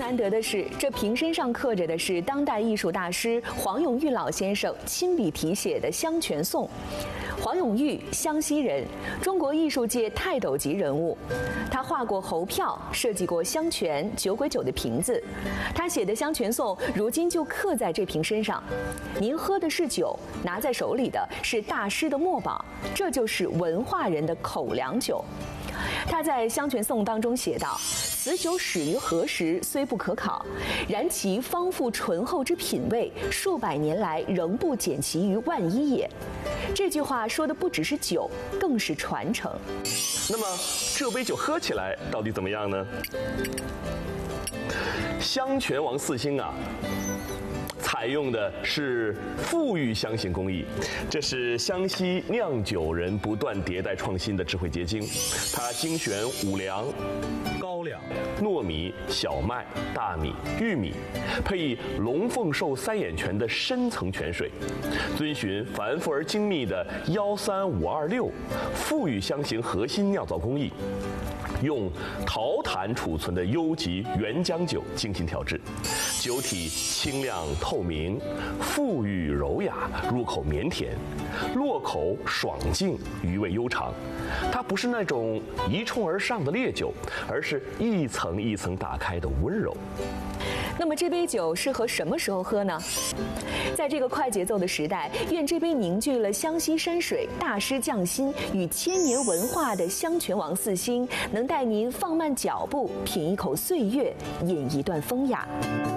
难得的是，这瓶身上刻着的是当代艺术大师黄永玉老先生亲笔题写的《香泉颂》。黄永玉，湘西人，中国艺术界泰斗级人物。他画过猴票，设计过香泉、酒鬼酒的瓶子。他写的《香泉颂》如今就刻在这瓶身上。您喝的是酒，拿在手里的是大师的墨宝，这就是文化人的口粮酒。他在《香泉颂》当中写道：“此酒始于何时，虽不可考，然其丰富醇厚之品味，数百年来仍不减其于万一也。”这句话说的不只是酒，更是传承。 那么这杯酒喝起来到底怎么样呢？香泉王四星啊，采用的是馥郁香型工艺，这是湘西酿酒人不断迭代创新的智慧结晶。它精选五粮、高粱、糯米、小麦、大米、玉米，配以龙凤寿三眼泉的深层泉水，遵循繁复而精密的13526馥郁香型核心酿造工艺。用陶坛储存的优级原浆酒精心调制，酒体清亮透明，馥郁柔雅，入口绵甜，落口爽净，余味悠长。它不是那种一冲而上的烈酒，而是一层一层打开的温柔。 那么这杯酒适合什么时候喝呢？在这个快节奏的时代，愿这杯凝聚了湘西山水、大师匠心与千年文化的香泉王四星，能带您放慢脚步，品一口岁月，饮一段风雅。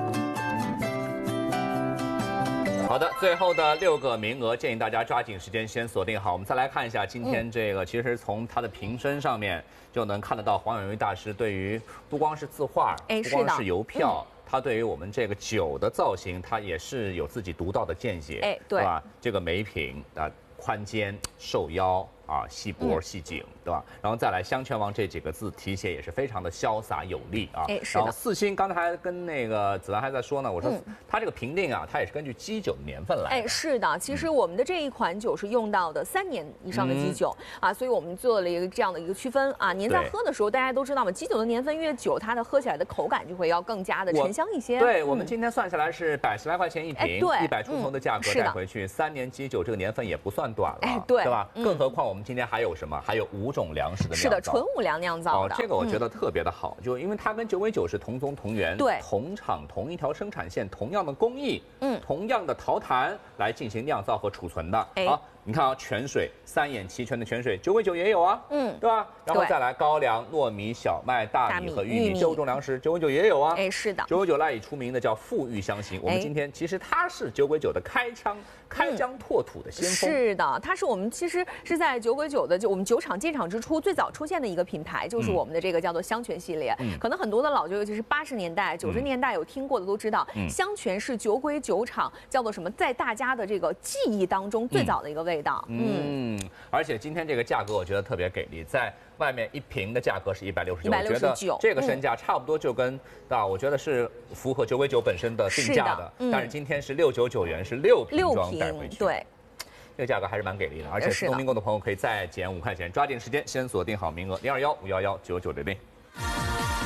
好的，最后的6个名额，建议大家抓紧时间先锁定好。我们再来看一下今天这个，其实从它的瓶身上面就能看得到黄永玉大师对于不光是字画，不光是邮票。他对于我们这个酒的造型，他也是有自己独到的见解，对吧？这个梅瓶啊，宽肩瘦腰啊，细脖细颈，对吧？然后再来香泉王这几个字题写也是非常的潇洒有力啊。然后四星刚才还跟那个子兰还在说呢，我说他这个评定啊，他也是根据基酒的年份来的。 是的，其实我们的这一款酒是用到的3年以上的基酒啊，所以我们做了一个这样的一个区分啊。您在喝的时候，大家都知道嘛，基酒的年份越久，它的喝起来的口感就会要更加的沉香一些。 对，我们今天算下来是110来块钱一瓶，100出头的价格带回去，3年基酒这个年份也不算短了，对吧？更何况我们今天还有什么？还有5种粮食的酿造， 是的，纯5粮酿造的。 这个我觉得特别的好，就因为它跟酒鬼酒是同宗同源， 对， 同厂同一条生产线，同样的工艺，同样的陶坛来进行酿造和储存的。好，你看啊，泉水3眼齐全的泉水，酒鬼酒也有啊，对吧？然后再来高粱、糯米、小麦、大米和玉米这5种粮食，酒鬼酒也有啊。 是的， 酒鬼酒赖以出名的叫馥郁香型。我们今天其实它是酒鬼酒的开疆拓土的先锋。 是的，它是我们其实是在酒鬼酒的我们酒厂建厂之初最早出现的一个品牌，就是我们的这个叫做香泉系列。可能很多的老酒，尤其是80年代、90年代有听过的都知道，香泉是酒鬼酒厂叫做什么，在大家的这个记忆当中最早的一个味道。 而且今天这个价格我觉得特别给力，在外面1瓶的价格是169，我觉得这个身价差不多就跟我觉得是符合酒鬼酒本身的定价的。但是今天是699元，是6瓶装带回去。 对， 这个价格还是蛮给力的，而且农民工的朋友可以再减5块钱，抓紧时间先锁定好名额，021-511-9900。